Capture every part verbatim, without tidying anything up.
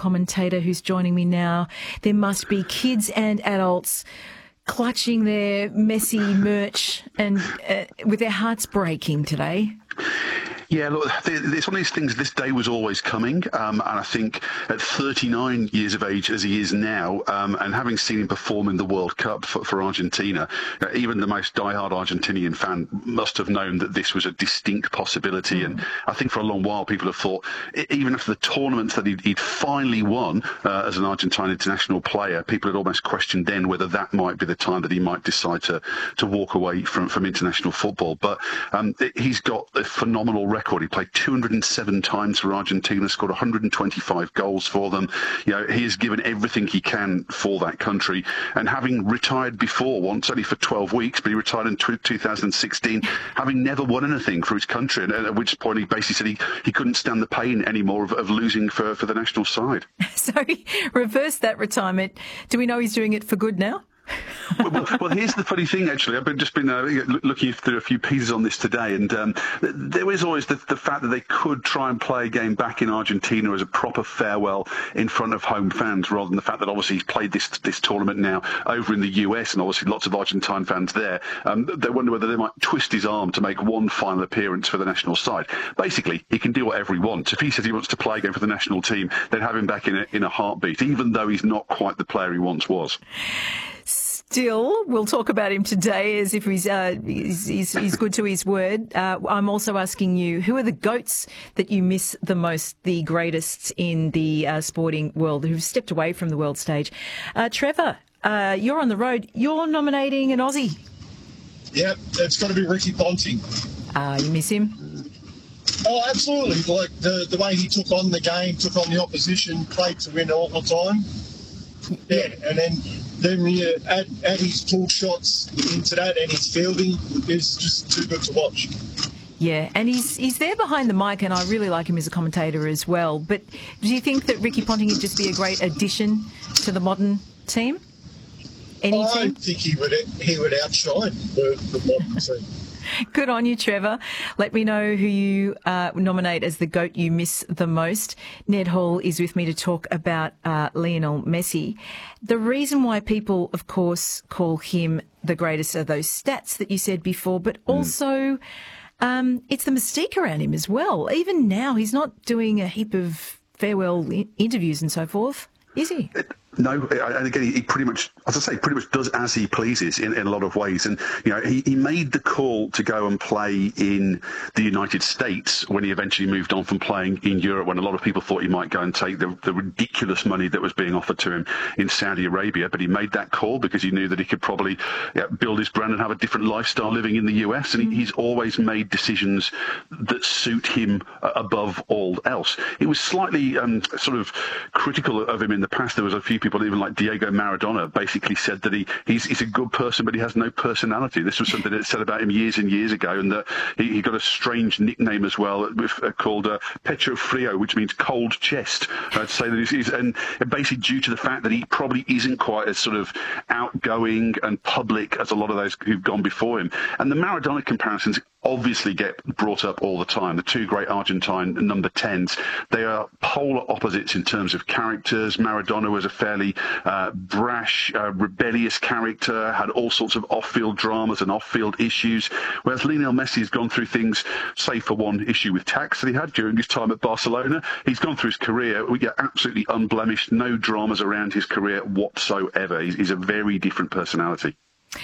commentator who's joining me now. There must be kids and adults clutching their Messi merch and uh, with their hearts breaking today. Yeah, look, it's one of these things, this day was always coming, um, and I think at thirty-nine years of age as he is now, um, and having seen him perform in the World Cup for, for Argentina, uh, even the most diehard Argentinian fan must have known that this was a distinct possibility, mm. and I think for a long while people have thought, even after the tournaments that he'd, he'd finally won uh, as an Argentine international player, people had almost questioned then whether that might be the time that he might decide to, to walk away from, from international football. But um, he's got a phenomenal record. He played two hundred seven times for Argentina, scored one hundred twenty-five goals for them. You know, he has given everything he can for that country. And having retired before once, only for twelve weeks, but he retired in two thousand sixteen, having never won anything for his country, and at which point he basically said he, he couldn't stand the pain anymore of, of losing for, for the national side. So he reversed that retirement. Do we know he's doing it for good now? well, well, well, here's the funny thing, actually. I've been just been uh, looking through a few pieces on this today, and um, there is always the, the fact that they could try and play a game back in Argentina as a proper farewell in front of home fans, rather than the fact that obviously he's played this this tournament now over in the U S, and obviously lots of Argentine fans there. Um, they wonder whether they might twist his arm to make one final appearance for the national side. Basically, he can do whatever he wants. If he says he wants to play a game for the national team, they'd have him back in a, in a heartbeat, even though he's not quite the player he once was. Still, we'll talk about him today as if he's, uh, he's, he's, he's good to his word. Uh, I'm also asking you, who are the GOATs that you miss the most, the greatest in the uh, sporting world, who've stepped away from the world stage? Uh, Trevor, uh, you're on the road. You're nominating an Aussie. Yep, it's got to be Ricky Ponting. Uh, you miss him? Oh, absolutely. Like the, the way he took on the game, took on the opposition, played to win all the time. Yeah, and then then you add, add his pull shots into that, and his fielding is just too good to watch. Yeah, and he's he's there behind the mic, and I really like him as a commentator as well. But do you think that Ricky Ponting would just be a great addition to the modern team? Any I team? think he would he would outshine the, the modern team. Good on you, Trevor. Let me know who you uh, nominate as the GOAT you miss the most. Ned Hall is with me to talk about uh, Lionel Messi. The reason why people, of course, call him the greatest are those stats that you said before, but also um, it's the mystique around him as well. Even now, he's not doing a heap of farewell interviews and so forth, is he? No, and again, he pretty much, as I say, pretty much does as he pleases in, in a lot of ways. And, you know, he, he made the call to go and play in the United States when he eventually moved on from playing in Europe, when a lot of people thought he might go and take the, the ridiculous money that was being offered to him in Saudi Arabia. But he made that call because he knew that he could probably yeah, build his brand and have a different lifestyle living in the U S. And he, he's always made decisions that suit him above all else. He was slightly um, sort of critical of him in the past. There was a few people, even like Diego Maradona, basically said that he he's, he's a good person, but he has no personality. This was something that said about him years and years ago, and that he, he got a strange nickname as well with, uh, called uh, Pecho Frio, which means cold chest. Uh, to say that he's, he's and basically due to the fact that he probably isn't quite as sort of outgoing and public as a lot of those who've gone before him. And the Maradona comparisons obviously get brought up all the time. The two great Argentine number tens, they are polar opposites in terms of characters. Maradona was a fairly uh, brash, uh, rebellious character, had all sorts of off-field dramas and off-field issues, whereas Lionel Messi has gone through things, save for one issue with tax that he had during his time at Barcelona. He's gone through his career, we get absolutely unblemished, no dramas around his career whatsoever. He's, he's a very different personality.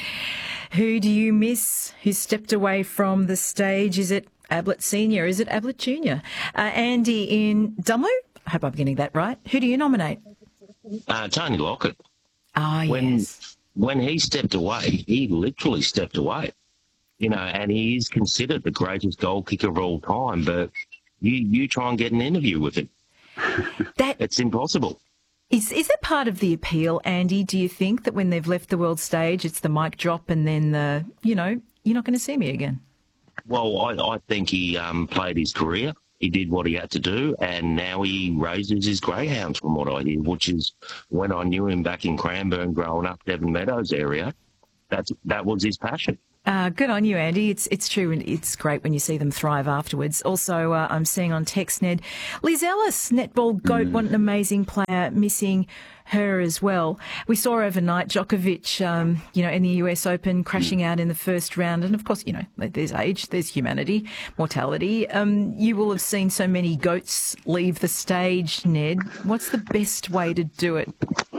Who do you miss who stepped away from the stage? Is it Ablett Senior? Is it Ablett Junior? Uh, Andy in Dumbo? I hope I'm getting that right. Who do you nominate? Uh, Tony Lockett. Ah, when, yes. When he stepped away, he literally stepped away. You know, and he is considered the greatest goal kicker of all time, but you, you try and get an interview with him. That, it's impossible. Is is that part of the appeal, Andy? Do you think that when they've left the world stage, it's the mic drop and then the, you know, you're not going to see me again? Well, I, I think he um, played his career. He did what he had to do, and now he raises his greyhounds, from what I hear, which is when I knew him back in Cranbourne growing up, Devon Meadows area, that's, that was his passion. Uh, good on you, Andy. It's it's true, and it's great when you see them thrive afterwards. Also, uh, I'm seeing on text, Ned, Liz Ellis, netball goat, mm. what an amazing player, missing her as well. We saw overnight Djokovic, um, you know, in the U S Open, crashing mm. out in the first round. And of course, you know, there's age, there's humanity, mortality. Um, you will have seen so many goats leave the stage, Ned. What's the best way to do it?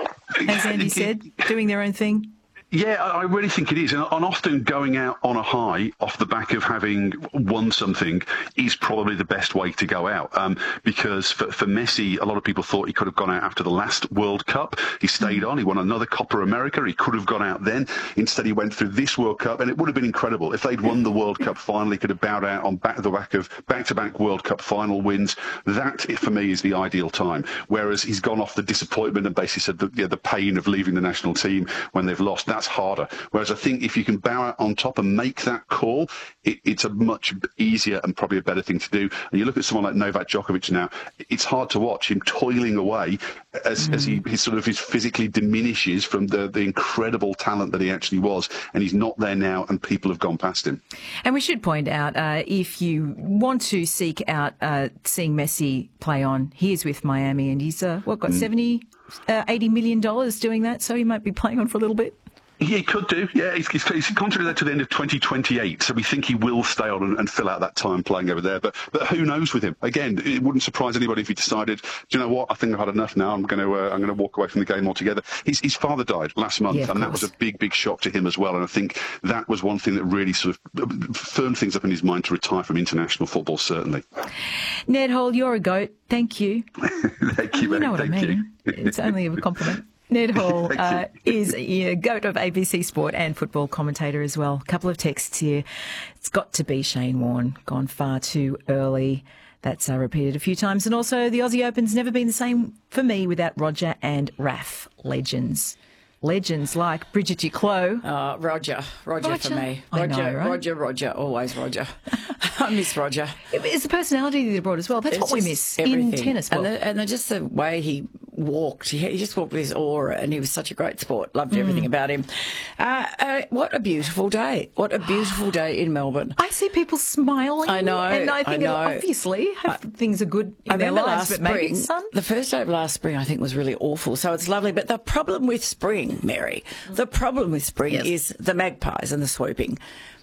As Andy said, doing their own thing. Yeah, I really think it is. And often going out on a high off the back of having won something is probably the best way to go out. Um, because for, for Messi, a lot of people thought he could have gone out after the last World Cup. He stayed on. He won another Copa America. He could have gone out then. Instead, he went through this World Cup, and it would have been incredible. If they'd won the World Cup final, he could have bowed out on back the back of back-to-back World Cup final wins. That, for me, is the ideal time. Whereas he's gone off the disappointment and basically said the, yeah, the pain of leaving the national team when they've lost. That's harder. Whereas I think if you can bow out on top and make that call, it, it's a much easier and probably a better thing to do. And you look at someone like Novak Djokovic now, it's hard to watch him toiling away as, mm. as he, he sort of is physically diminishes from the, the incredible talent that he actually was. And he's not there now, and people have gone past him. And we should point out, uh, if you want to seek out uh, seeing Messi play on, he is with Miami, and he's uh, what got mm. seventy, uh, eighty million dollars doing that, so he might be playing on for a little bit. Yeah, he could do. Yeah, he's, he's, he's contracted there to the end of twenty twenty-eight, so we think he will stay on and, and fill out that time playing over there. But but who knows with him? Again, it wouldn't surprise anybody if he decided, do you know what? I think I've had enough now. I'm going to uh, I'm going to walk away from the game altogether. His his father died last month, yeah, and that was a big big shock to him as well. And I think that was one thing that really sort of firmed things up in his mind to retire from international football. Certainly. Ned Hall, you're a goat. Thank you. Thank you. You know what Thank I mean. You. It's only a compliment. Ned Hall uh, is a goat of A B C Sport and football commentator as well. A couple of texts here. It's got to be Shane Warne, gone far too early. That's uh, repeated a few times. And also the Aussie Open's never been the same for me without Roger and Raf, legends. Legends like Bridget Duclos. Uh, Roger. Roger. Roger for me. I Roger, know, right? Roger, Roger, always Roger. I miss Roger. It's the personality that he brought as well. That's it's what we miss everything. in tennis. And, the, and the, just the way he walked. He, he just walked with his aura, and he was such a great sport. Loved everything mm. about him. Uh, uh, what a beautiful day. What a beautiful day in Melbourne. I see people smiling. I know. And I think I know. obviously I, things are good in I their lives, last but maybe spring, sun. The first day of last spring, I think, was really awful. So it's lovely. But the problem with spring, Mary, the problem with spring yes. is the magpies and the swooping.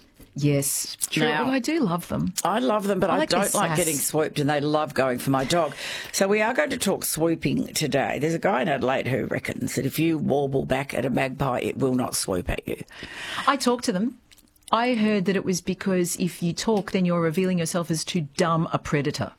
Yes, true. Now, well, I do love them. I love them, but I, I like don't like getting swooped, and they love going for my dog. So we are going to talk swooping today. There's a guy in Adelaide who reckons that if you warble back at a magpie, it will not swoop at you. I talk to them. I heard that it was because if you talk, then you're revealing yourself as too dumb a predator.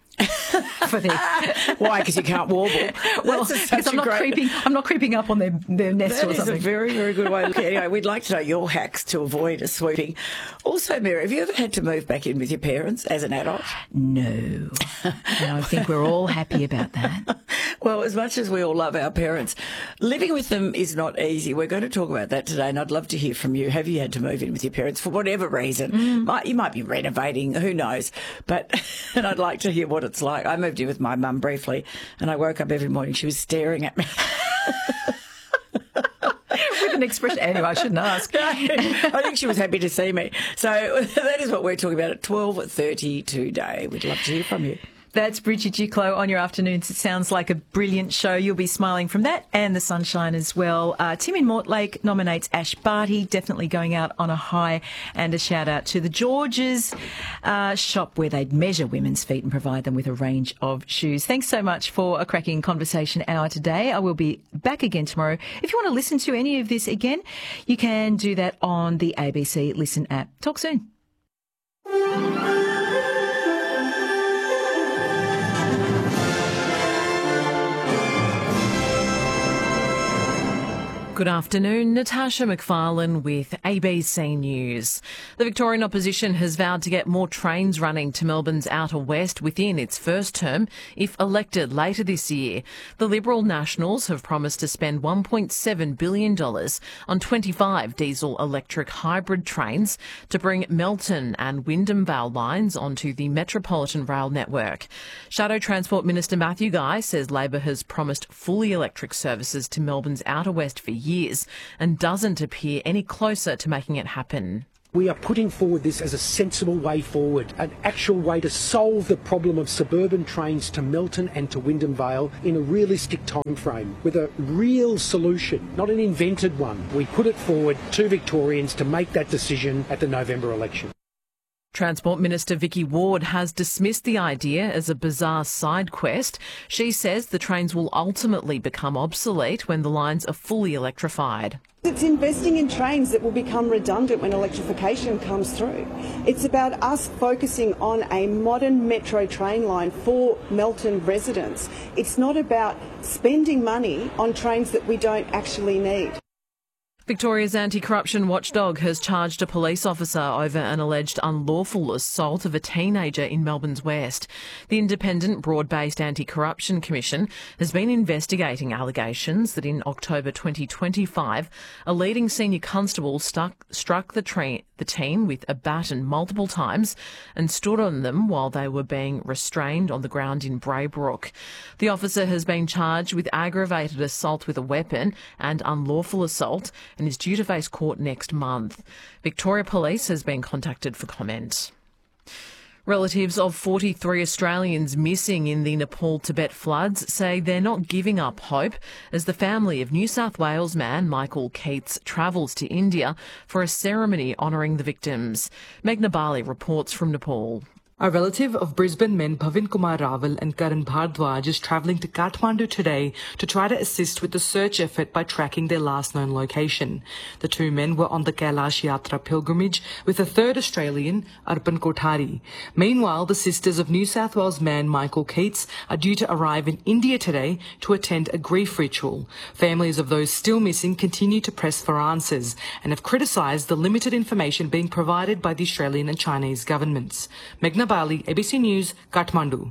For their... Why? Because you can't warble. Well, because I'm not great... creeping. I'm not creeping up on their their nest that or something. That is a very very good way to look at it. Anyway, we'd like to know your hacks to avoid a swooping. Also, Mary, have you ever had to move back in with your parents as an adult? No. No, I think we're all happy about that. Well, as much as we all love our parents, living with them is not easy. We're going to talk about that today, and I'd love to hear from you. Have you had to move in with your parents for whatever reason? Mm. Might, you might be renovating, who knows? But and I'd like to hear what it's like. I moved in with my mum briefly, and I woke up every morning. She was staring at me. With an expression. Anyway, I shouldn't ask. I think she was happy to see me. So that is what we're talking about at twelve thirty today. We'd love to hear from you. That's Bridget Duclos on your afternoons. It sounds like a brilliant show. You'll be smiling from that and the sunshine as well. Uh, Tim in Mortlake nominates Ash Barty, definitely going out on a high. And a shout out to the Georges uh, shop where they'd measure women's feet and provide them with a range of shoes. Thanks so much for a cracking conversation hour today. I will be back again tomorrow. If you want to listen to any of this again, you can do that on the A B C Listen app. Talk soon. Good afternoon, Natasha McFarlane with A B C News. The Victorian opposition has vowed to get more trains running to Melbourne's outer west within its first term if elected later this year. The Liberal Nationals have promised to spend one point seven billion dollars on twenty-five diesel-electric hybrid trains to bring Melton and Wyndham Vale lines onto the Metropolitan Rail network. Shadow Transport Minister Matthew Guy says Labor has promised fully electric services to Melbourne's outer west for years and doesn't appear any closer to making it happen. We are putting forward this as a sensible way forward, an actual way to solve the problem of suburban trains to Melton and to Wyndham Vale in a realistic time frame, with a real solution, not an invented one. We put it forward to Victorians to make that decision at the November election. Transport Minister Vicky Ward has dismissed the idea as a bizarre side quest. She says the trains will ultimately become obsolete when the lines are fully electrified. It's investing in trains that will become redundant when electrification comes through. It's about us focusing on a modern metro train line for Melton residents. It's not about spending money on trains that we don't actually need. Victoria's anti-corruption watchdog has charged a police officer over an alleged unlawful assault of a teenager in Melbourne's West. The independent, broad-based Anti-Corruption Commission has been investigating allegations that in October twenty twenty-five, a leading senior constable stuck, struck the, tra- the teen with a baton multiple times and stood on them while they were being restrained on the ground in Braybrook. The officer has been charged with aggravated assault with a weapon and unlawful assault and is due to face court next month. Victoria Police has been contacted for comment. Relatives of forty-three Australians missing in the Nepal-Tibet floods say they're not giving up hope as the family of New South Wales man Michael Keats travels to India for a ceremony honouring the victims. Meghna Bali reports from Nepal. A relative of Brisbane men Bhavin Kumar Raval and Karan Bhardwaj is travelling to Kathmandu today to try to assist with the search effort by tracking their last known location. The two men were on the Kailash Yatra pilgrimage with a third Australian, Arpan Kothari. Meanwhile, the sisters of New South Wales man Michael Keats are due to arrive in India today to attend a grief ritual. Families of those still missing continue to press for answers and have criticised the limited information being provided by the Australian and Chinese governments. Meghna Bali, A B C News, Kathmandu.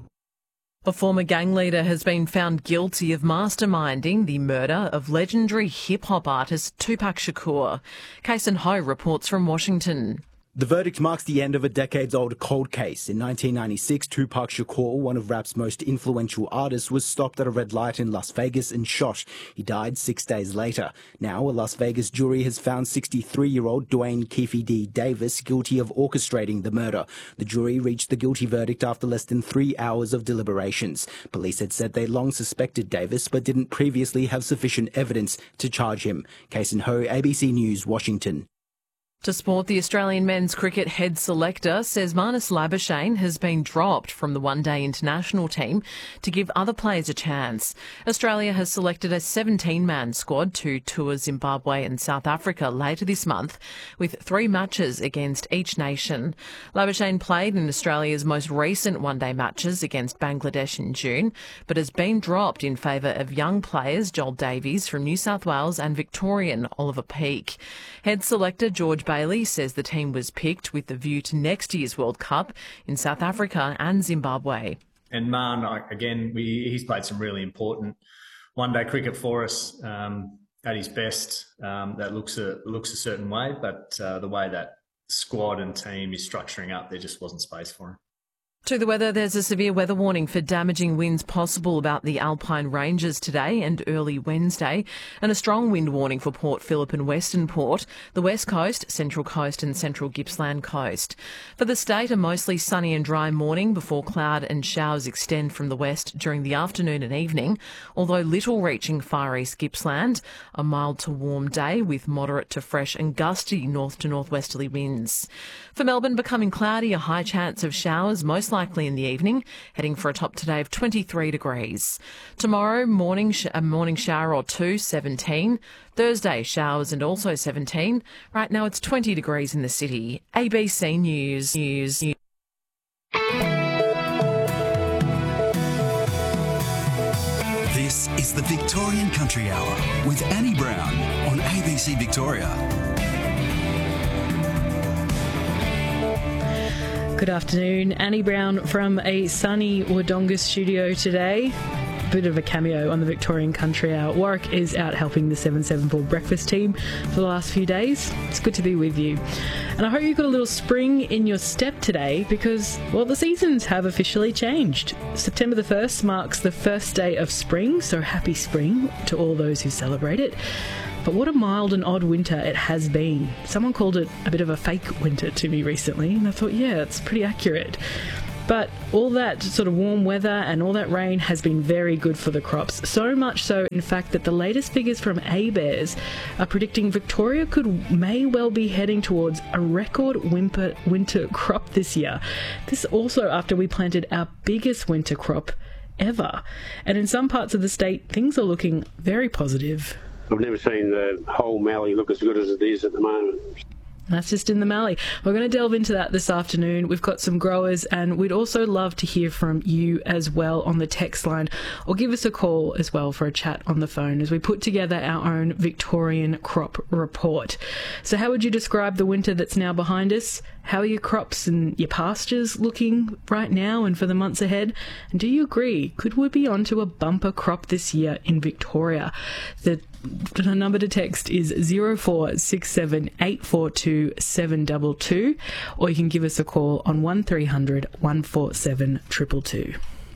A former gang leader has been found guilty of masterminding the murder of legendary hip-hop artist Tupac Shakur. Kason Ho reports from Washington. The verdict marks the end of a decades-old cold case. In nineteen ninety-six, Tupac Shakur, one of rap's most influential artists, was stopped at a red light in Las Vegas and shot. He died six days later. Now, a Las Vegas jury has found sixty-three-year-old Dwayne Keefe D. Davis guilty of orchestrating the murder. The jury reached the guilty verdict after less than three hours of deliberations. Police had said they long suspected Davis, but didn't previously have sufficient evidence to charge him. Kason Ho, A B C News, Washington. To sport, the Australian men's cricket head selector says Marnus Labuschagne has been dropped from the one-day international team to give other players a chance. Australia has selected a seventeen-man squad to tour Zimbabwe and South Africa later this month, with three matches against each nation. Labuschagne played in Australia's most recent one-day matches against Bangladesh in June, but has been dropped in favour of young players Joel Davies from New South Wales and Victorian Oliver Peake. Head selector George Bailey says the team was picked with the view to next year's World Cup in South Africa and Zimbabwe. And Man, again, we, he's played some really important one-day cricket for us um, at his best. Um, that looks a looks a certain way, but uh, the way that squad and team is structuring up, there just wasn't space for him. To the weather, there's a severe weather warning for damaging winds possible about the Alpine Ranges today and early Wednesday, and a strong wind warning for Port Phillip and Western Port, the West Coast, Central Coast and Central Gippsland Coast. For the state, a mostly sunny and dry morning before cloud and showers extend from the west during the afternoon and evening, although little reaching far east Gippsland. A mild to warm day with moderate to fresh and gusty north to northwesterly winds. For Melbourne, becoming cloudy, a high chance of showers, most likely in the evening, heading for a top today of twenty-three degrees. Tomorrow, morning sh- a morning shower or two, seventeen. Thursday, showers and also seventeen. Right now it's twenty degrees in the city. A B C News. News. News. This is the Victorian Country Hour with Annie Brown on A B C Victoria. Good afternoon, Annie Brown from a sunny Wodonga studio today. bit of a cameo on the Victorian Country Hour. Warwick is out helping the seven seven four breakfast team for the last few days. It's good to be with you. And I hope you've got a little spring in your step today because, well, the seasons have officially changed. September the first marks the first day of spring, so happy spring to all those who celebrate it. But what a mild and odd winter it has been. Someone called it a bit of a fake winter to me recently, and I thought, yeah, it's pretty accurate. But all that sort of warm weather and all that rain has been very good for the crops. So much so, in fact, that the latest figures from ABARES are predicting Victoria could may well be heading towards a record winter, winter crop this year. This also after we planted our biggest winter crop ever. And in some parts of the state, things are looking very positive. I've never seen the whole Mallee look as good as it is at the moment. That's just in the Mallee. We're going to delve into that this afternoon. We've got some growers and we'd also love to hear from you as well on the text line or give us a call as well for a chat on the phone as we put together our own Victorian crop report. So how would you describe the winter that's now behind us? How are your crops and your pastures looking right now and for the months ahead? And do you agree? Could we be onto a bumper crop this year in Victoria? The The number to text is zero four six seven eight four two seven two two, or you can give us a call on one three hundred one four seven two two two.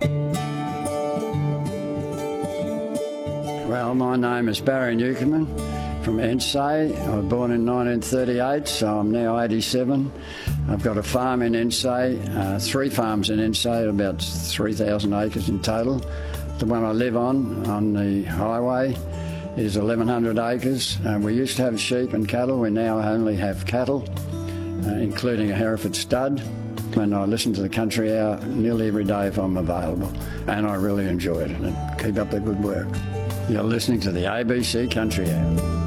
Well, my name is Barry Newcomen from Ensay. I was born in nineteen thirty-eight, so I'm now eighty-seven. I've got a farm in Ensay, uh, three farms in Ensay, about three thousand acres in total. The one I live on, on the highway, is eleven hundred acres. Uh, we used to have sheep and cattle. We now only have cattle, uh, including a Hereford stud. And I listen to the Country Hour nearly every day if I'm available. And I really enjoy it. And keep up the good work. You're listening to the A B C Country Hour.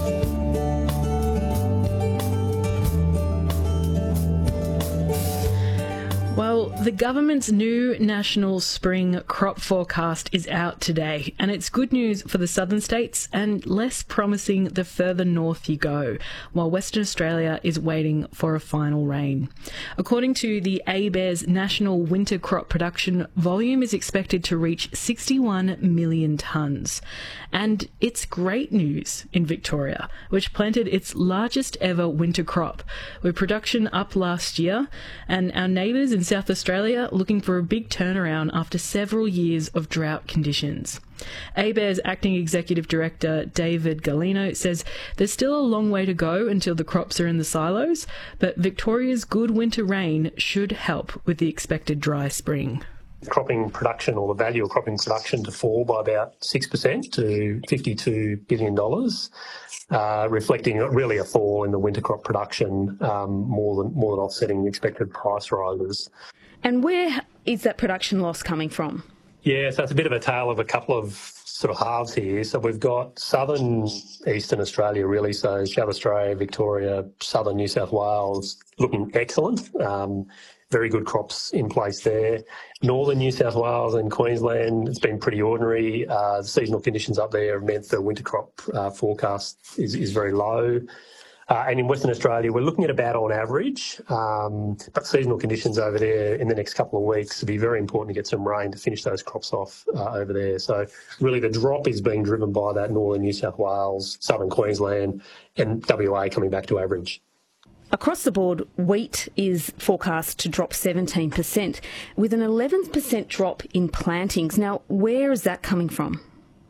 Well, the government's new national spring crop forecast is out today, and it's good news for the southern states and less promising the further north you go, while Western Australia is waiting for a final rain. According to the ABARES national winter crop production, volume is expected to reach sixty-one million tonnes. And it's great news in Victoria, which planted its largest ever winter crop, with production up last year, and our neighbours in South Australia looking for a big turnaround after several years of drought conditions. ABARES Acting Executive Director David Galino says there's still a long way to go until the crops are in the silos, but Victoria's good winter rain should help with the expected dry spring. Cropping production, or the value of cropping production, to fall by about six percent to fifty-two billion dollars, uh, reflecting really a fall in the winter crop production, um, more than more than offsetting the expected price rises. And where is that production loss coming from? Yeah, so it's a bit of a tale of a couple of sort of halves here. So we've got southern eastern Australia, really, so South Australia, Victoria, southern New South Wales, looking excellent. Um, very good crops in place there. Northern New South Wales and Queensland, it's been pretty ordinary. Uh, the seasonal conditions up there have meant the winter crop uh, forecast is, is very low. Uh, and in Western Australia, we're looking at about on average, um, but seasonal conditions over there in the next couple of weeks will be very important to get some rain to finish those crops off uh, over there. So really the drop is being driven by that northern New South Wales, southern Queensland and W A coming back to average. Across the board, wheat is forecast to drop seventeen percent, with an eleven percent drop in plantings. Now, where is that coming from?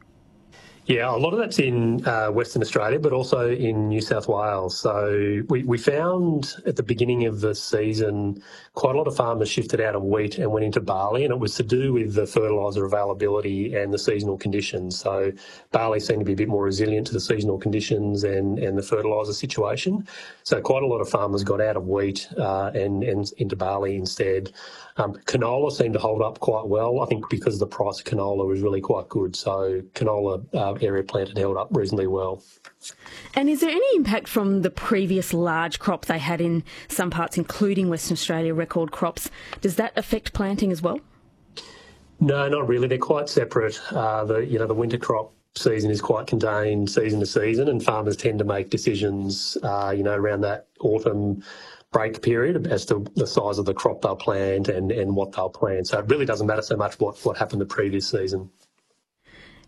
Yeah, a lot of that's in uh, Western Australia, but also in New South Wales. So we, we found at the beginning of the season quite a lot of farmers shifted out of wheat and went into barley, and it was to do with the fertiliser availability and the seasonal conditions. So barley seemed to be a bit more resilient to the seasonal conditions and, and the fertiliser situation. So quite a lot of farmers got out of wheat uh, and, and into barley instead. Um, canola seemed to hold up quite well, I think because the price of canola was really quite good. So canola uh, area planted held up reasonably well. And is there any impact from the previous large crop they had in some parts, including Western Australia, record crops? Does that affect planting as well? No, not really. They're quite separate. Uh, the you know the winter crop season is quite contained season to season, and farmers tend to make decisions uh, you know around that autumn break period as to the size of the crop they'll plant and, and what they'll plant. So it really doesn't matter so much what, what happened the previous season.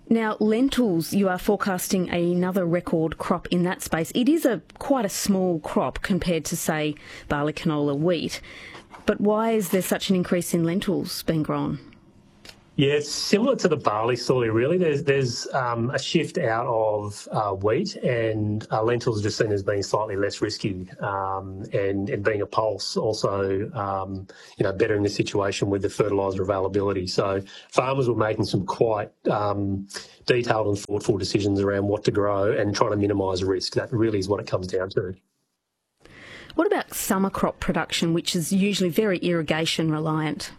Now, lentils, you are forecasting another record crop in that space. It is a quite a small crop compared to, say, barley, canola, wheat. But why is there such an increase in lentils being grown? Yeah, it's similar to the barley story, really. There's there's um, a shift out of uh, wheat, and uh, lentils are just seen as being slightly less risky, um, and, and being a pulse also, um, you know, better in this situation with the fertiliser availability. So farmers were making some quite um, detailed and thoughtful decisions around what to grow and trying to minimise risk. That really is what it comes down to. What about summer crop production, which is usually very irrigation reliant?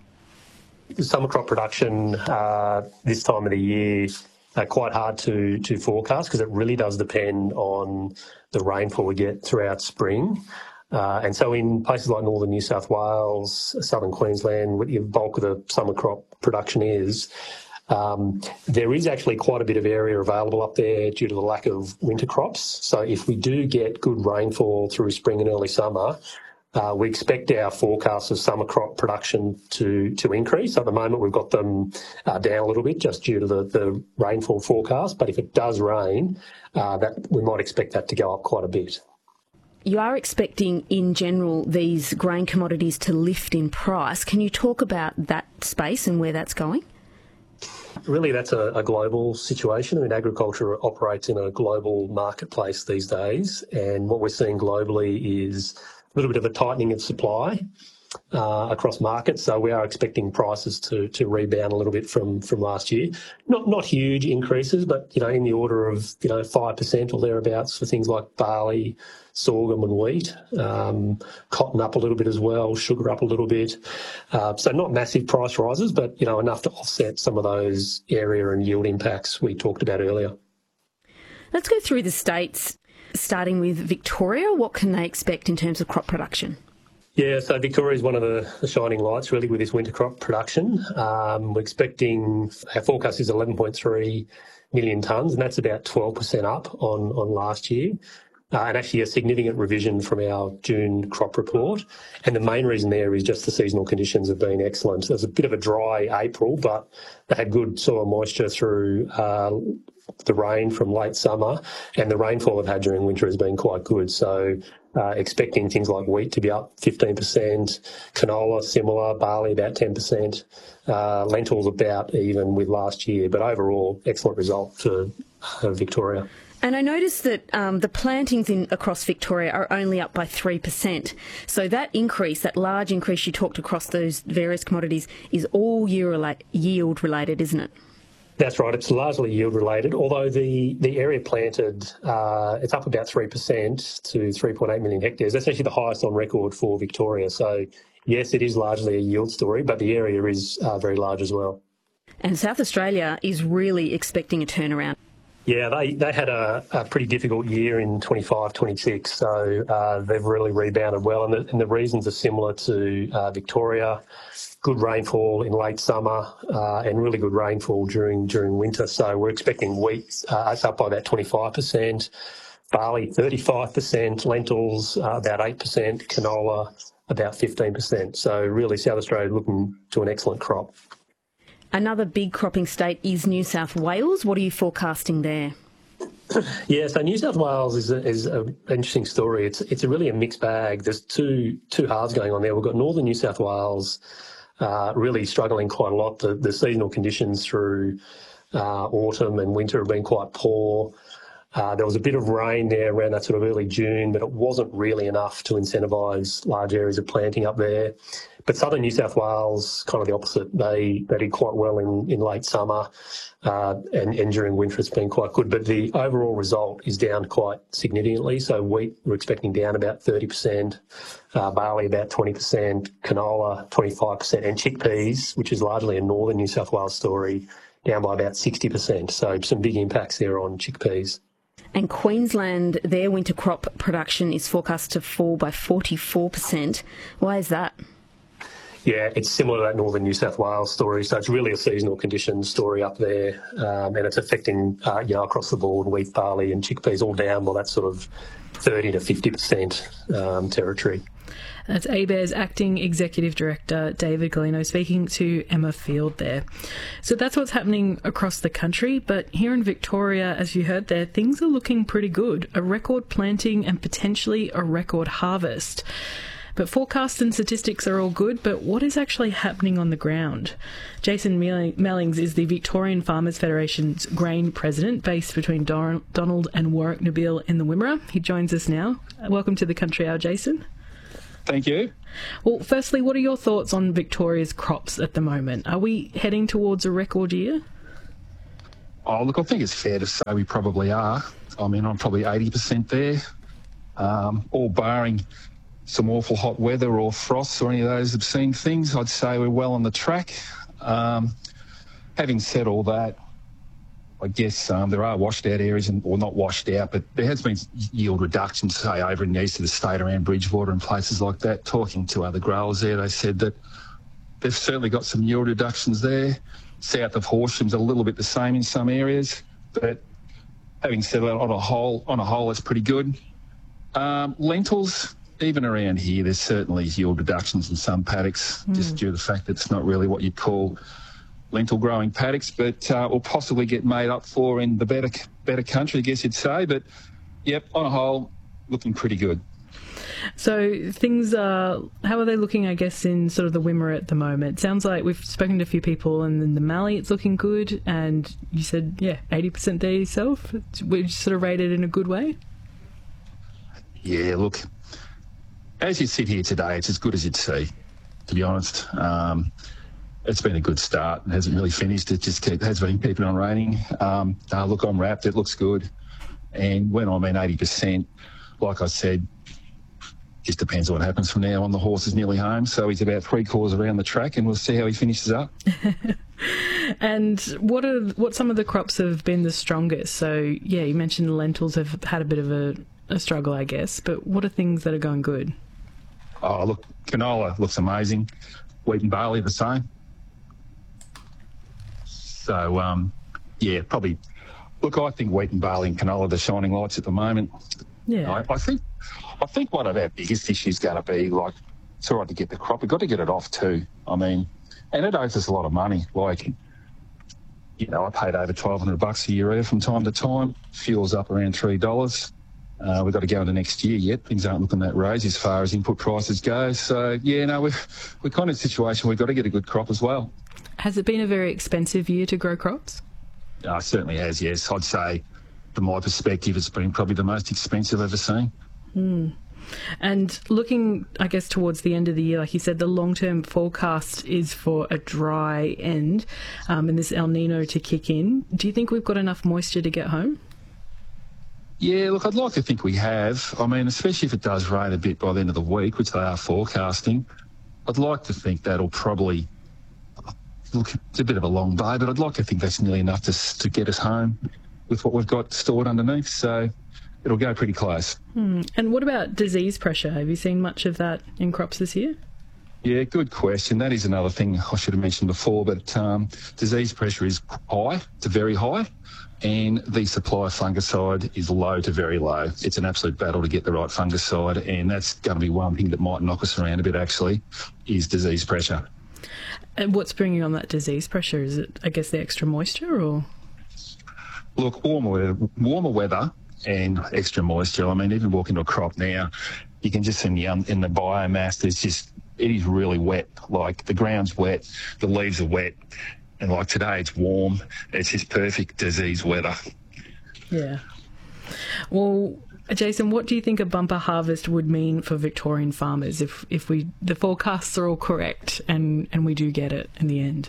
Summer crop production uh, this time of the year uh, quite hard to to forecast because it really does depend on the rainfall we get throughout spring. Uh, and so in places like northern New South Wales, southern Queensland, where the bulk of the summer crop production is, um, there is actually quite a bit of area available up there due to the lack of winter crops. So if we do get good rainfall through spring and early summer, Uh, we expect our forecast of summer crop production to to increase. At the moment, we've got them uh, down a little bit just due to the, the rainfall forecast. But if it does rain, uh, that we might expect that to go up quite a bit. You are expecting, in general, these grain commodities to lift in price. Can you talk about that space and where that's going? Really, that's a, a global situation. I mean, agriculture operates in a global marketplace these days, and what we're seeing globally is a little bit of a tightening of supply uh, across markets. So we are expecting prices to to rebound a little bit from from last year. Not not huge increases, but you know, in the order of you know five percent or thereabouts for things like barley, sorghum, and wheat. Um, cotton up a little bit as well. Sugar up a little bit. Uh, so not massive price rises, but you know enough to offset some of those area and yield impacts we talked about earlier. Let's go through the states. Starting with Victoria, what can they expect in terms of crop production? Yeah, so Victoria is one of the, the shining lights really with this winter crop production. Um, we're expecting, our forecast is eleven point three million tonnes, and that's about twelve percent up on, on last year. Uh, and actually a significant revision from our June crop report. And the main reason there is just the seasonal conditions have been excellent. There's a bit of a dry April, but they had good soil moisture through uh, the rain from late summer, and the rainfall they've had during winter has been quite good. So uh, expecting things like wheat to be up fifteen percent, canola similar, barley about ten percent, uh, lentils about even with last year. But overall, excellent result for uh, Victoria. And I noticed that um, the plantings in across Victoria are only up by three percent. So that increase, that large increase you talked across those various commodities, is all year rela- yield related, isn't it? That's right. It's largely yield related, although the, the area planted, uh, it's up about three percent to three point eight million hectares. That's actually the highest on record for Victoria. So, yes, it is largely a yield story, but the area is uh, very large as well. And South Australia is really expecting a turnaround. Yeah, they, they had a, a pretty difficult year in twenty-five twenty-six, so uh, they've really rebounded well, and the, and the reasons are similar to uh, Victoria. Good rainfall in late summer uh, and really good rainfall during during winter. So we're expecting wheat uh, up by about twenty-five percent, barley thirty-five percent, lentils uh, about eight percent, canola about fifteen percent. So really South Australia looking to an excellent crop. Another big cropping state is New South Wales. What are you forecasting there? Yeah, so New South Wales is a, is an interesting story. It's it's a really a mixed bag. There's two two halves going on there. We've got northern New South Wales uh, really struggling quite a lot. The, the seasonal conditions through uh, autumn and winter have been quite poor. Uh, there was a bit of rain there around that sort of early June, but it wasn't really enough to incentivise large areas of planting up there. But southern New South Wales, kind of the opposite. They they did quite well in, in late summer uh, and, and during winter it's been quite good. But the overall result is down quite significantly. So wheat, we're expecting down about thirty percent, uh, barley about twenty percent, canola twenty-five percent, and chickpeas, which is largely a northern New South Wales story, down by about sixty percent. So some big impacts there on chickpeas. And Queensland, their winter crop production is forecast to fall by forty-four percent. Why is that? Yeah, it's similar to that northern New South Wales story. So it's really a seasonal conditions story up there, um, and it's affecting, uh, you know, across the board, wheat, barley and chickpeas all down by that sort of thirty to fifty percent um, territory. That's ABARES Acting Executive Director David Galino speaking to Emma Field there. So that's what's happening across the country, but here in Victoria, as you heard there, things are looking pretty good. A record planting and potentially a record harvest. But forecasts and statistics are all good, but what is actually happening on the ground? Jason Mellings is the Victorian Farmers Federation's grain president, based between Don- Donald and Warwick Nabil in the Wimmera. He joins us now. Welcome to the Country Hour, Jason. Thank you. Well, firstly, what are your thoughts on Victoria's crops at the moment? Are we heading towards a record year? Oh, look, I think it's fair to say we probably are. I mean, I'm probably eighty percent there, um, all barring some awful hot weather or frosts or any of those obscene things. I'd say we're well on the track. Um, having said all that, I guess um, there are washed out areas, and, or not washed out, but there has been yield reductions, say, over in the east of the state around Bridgewater and places like that. Talking to other growers there, they said that they've certainly got some yield reductions there. South of Horsham's a little bit the same in some areas, but having said that, on a whole, on a whole, it's pretty good. Um, lentils, even around here, there's certainly yield reductions in some paddocks, mm. just due to the fact that it's not really what you'd call lentil growing paddocks, but uh, will possibly get made up for in the better better country, I guess you'd say. But yep, on a whole, looking pretty good. So things are, how are they looking, I guess, in sort of the Wimmera at the moment? Sounds like we've spoken to a few people, and in the Mallee it's looking good, and you said, yeah, eighty percent there yourself. We're sort of rated in a good way? Yeah, look, as you sit here today, it's as good as you'd see, to be honest. Um, it's been a good start. It hasn't really finished. It just keep, has been keeping on raining. Um, uh, look, I'm wrapped. It looks good. And when I mean eighty percent, like I said, just depends on what happens from now on. The horse is nearly home, so he's about three quarters around the track, and we'll see how he finishes up. And what are what some of the crops have been the strongest? So, yeah, you mentioned the lentils have had a bit of a, a struggle, I guess, but what are things that are going good? Oh, look, canola looks amazing. Wheat and barley the same. So, um, yeah, probably, look, I think wheat and barley and canola are the shining lights at the moment. Yeah. I, I think I think one of our biggest issues is going to be, like, it's all right to get the crop. We've got to get it off too. I mean, and it owes us a lot of money. Like, you know, I paid over twelve hundred bucks a urea from time to time. Fuel's up around three dollars. Uh, we've got to go into next year yet. Things aren't looking that rosy as far as input prices go. So, yeah, no, we're, we're kind of in a situation where we've got to get a good crop as well. Has it been a very expensive year to grow crops? Uh, it certainly has, yes. I'd say, from my perspective, it's been probably the most expensive I've ever seen. Mm. And looking, I guess, towards the end of the year, like you said, the long-term forecast is for a dry end um, and this El Nino to kick in. Do you think we've got enough moisture to get home? Yeah, look, I'd like to think we have. I mean, especially if it does rain a bit by the end of the week, which they are forecasting, I'd like to think that'll probably, look, it's a bit of a long day, but I'd like to think that's nearly enough to, to get us home with what we've got stored underneath. So it'll go pretty close. Hmm. And what about disease pressure? Have you seen much of that in crops this year? Yeah, good question. That is another thing I should have mentioned before, but um, disease pressure is high to very high, and the supply of fungicide is low to very low. It's an absolute battle to get the right fungicide, and that's going to be one thing that might knock us around a bit, actually, is disease pressure. And what's bringing on that disease pressure? Is it, I guess, the extra moisture, or...? Look, warmer, warmer weather and extra moisture. I mean, even walking to a crop now, you can just see in the, um, in the biomass, there's just, it is really wet. Like, the ground's wet, the leaves are wet, and like today it's warm. It's just perfect disease weather. Yeah. Well, Jason, what do you think a bumper harvest would mean for Victorian farmers if, if we the forecasts are all correct and, and we do get it in the end?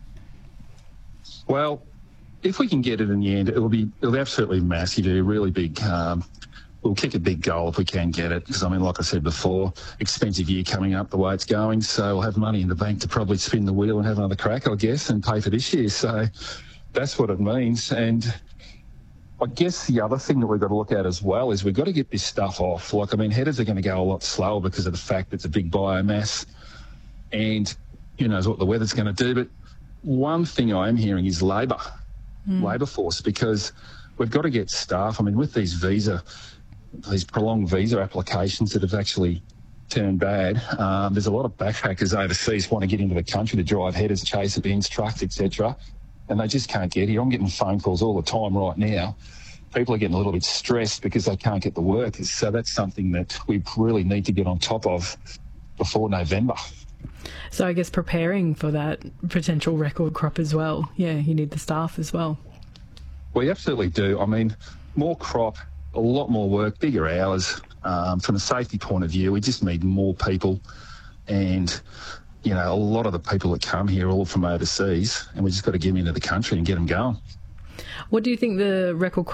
Well, if we can get it in the end, it'll be it'll be absolutely massive. It'll be a really big. Um, we'll kick a big goal if we can get it, because I mean, like I said before, expensive year coming up the way it's going. So we'll have money in the bank to probably spin the wheel and have another crack, I guess, and pay for this year. So that's what it means. And I guess the other thing that we've got to look at as well is we've got to get this stuff off. Like, I mean, headers are going to go a lot slower because of the fact that it's a big biomass. and who knows what the weather's going to do. But one thing I am hearing is labour, mm. labour force, because we've got to get staff. I mean, with these visa, these prolonged visa applications that have actually turned bad, um, there's a lot of backpackers overseas want to get into the country to drive headers, chaser bins, trucks, et cetera, and they just can't get here. I'm getting phone calls all the time right now. People are getting a little bit stressed because they can't get the workers. So that's something that we really need to get on top of before November. So I guess preparing for that potential record crop as well. Yeah, you need the staff as well. We absolutely do. I mean, more crop, a lot more work, bigger hours. Um, from a safety point of view, we just need more people. And, you know, a lot of the people that come here are all from overseas, and we just got to get them into the country and get them going. What do you think the record crop